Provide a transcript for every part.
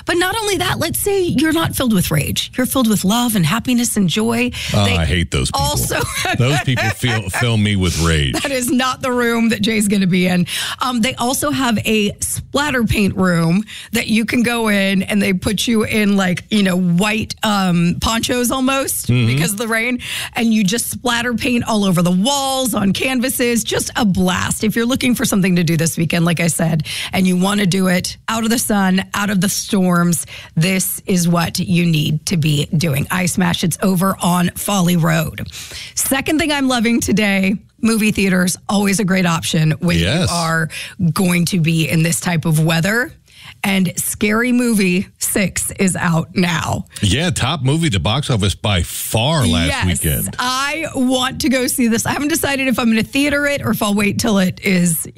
But not only that, let's say you're not filled with rage. You're filled with love and happiness and joy. I hate those people. Also, those people fill me with rage. That is not the room that Jay's going to be in. They also have a splatter paint room that you can go in, and they put you in white ponchos almost because of the rain, and you just splatter paint all over the walls, on canvases. Just a blast. If you're looking for something to do this weekend, like I said, and you want to do it out of the sun, out of the storms, this is what you need to be doing. Ice Mash, it's over on Folly Road. Second thing I'm loving today, movie theaters, always a great option when you are going to be in this type of weather. And Scary Movie 6 is out now. Yeah, top movie at the box office by far last weekend. I want to go see this. I haven't decided if I'm going to theater it or if I'll wait till it is,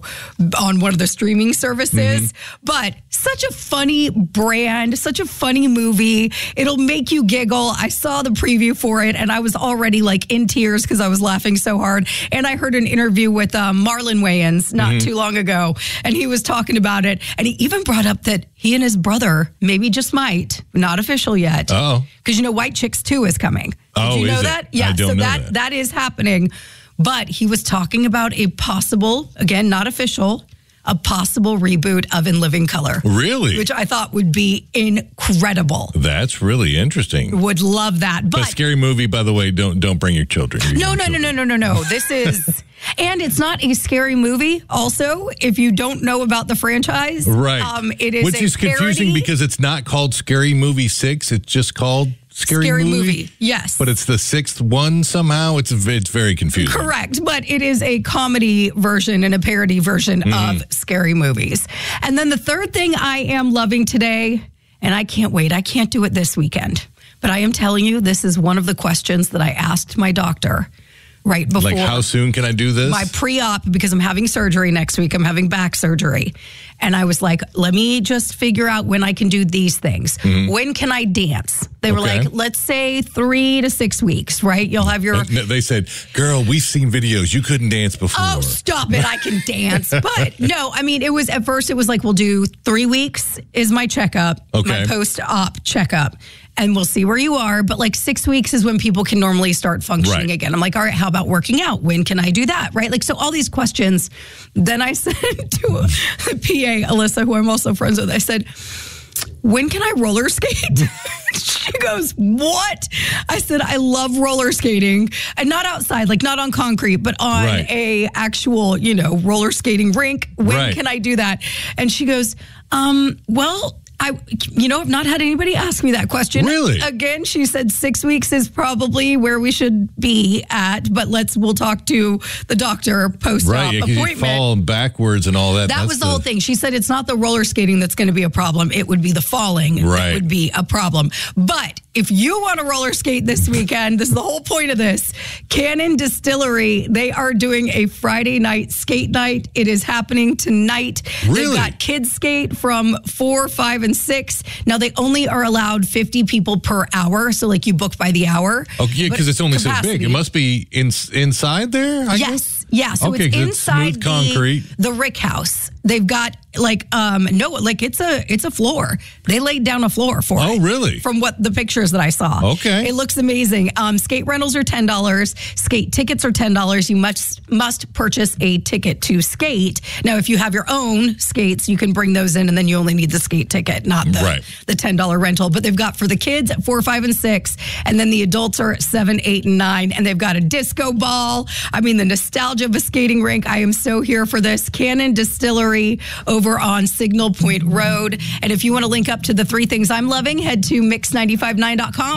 on one of the streaming services. But such a funny brand, such a funny movie. It'll make you giggle. I saw the preview for it and I was already in tears because I was laughing so hard. And I heard an interview with Marlon Wayans not too long ago, and he was talking about it. And he even brought up that he and his brother maybe just might, not official yet. Because White Chicks 2 is coming. Did you know that? Yeah, I don't know that. That is happening. But he was talking about a possible, again, not official, a possible reboot of In Living Color. Really? Which I thought would be incredible. That's really interesting. Would love that. But Scary Movie, by the way, don't bring your children. No. This is... And it's not a scary movie. Also, if you don't know about the franchise, right? It is which is confusing because it's not called Scary Movie 6. It's just called Scary Movie. Yes, but it's the sixth one somehow. It's very confusing. Correct, but it is a comedy version and a parody version of Scary Movies. And then the third thing I am loving today, and I can't wait. I can't do it this weekend, but I am telling you, this is one of the questions that I asked my doctor. Right before. How soon can I do this? My pre-op, because I'm having surgery next week. I'm having back surgery. And I was like, let me just figure out when I can do these things. When can I dance? They were like, let's say 3 to 6 weeks, right? You'll have your... They said, girl, we've seen videos. You couldn't dance before. Oh, stop it. I can dance. But no, I mean, at first it was like, we'll do 3 weeks is my checkup, my post-op checkup. And we'll see where you are. But 6 weeks is when people can normally start functioning again. I'm like, all right, how about working out? When can I do that? Right? So all these questions. Then I said to the PA, Alyssa, who I'm also friends with, I said, when can I roller skate? She goes, what? I said, I love roller skating, and not outside, not on concrete, but on a actual, roller skating rink. When can I do that? And she goes, well, I've not had anybody ask me that question. Really? Again, she said 6 weeks is probably where we should be at, but we'll talk to the doctor post-op appointment. You fall backwards and all that. That was the whole thing. She said it's not the roller skating that's going to be a problem. It would be the falling that would be a problem. But if you want to roller skate this weekend, this is the whole point of this. Cannon Distillery, they are doing a Friday night skate night. It is happening tonight. Really? They've got kids skate from 4, 5, and 6. Now, they only are allowed 50 people per hour. So, you book by the hour. Oh, yeah, because it's only so big. It must be inside there, I guess? Yeah, so it's inside concrete. The Rick House. They've got it's a floor. They laid down a floor for it. Oh, really? From what the pictures that I saw. Okay. It looks amazing. Skate rentals are $10. Skate tickets are $10. You must purchase a ticket to skate. Now, if you have your own skates, you can bring those in, and then you only need the skate ticket, not the $10 rental. But they've got for the kids at 4, 5, and 6, and then the adults are at 7, 8, and 9. And they've got a disco ball. I mean, the nostalgia of a skating rink. I am so here for this. Cannon Distillery over on Signal Point Road. And if you want to link up to the 3 things I'm loving, head to mix959.com.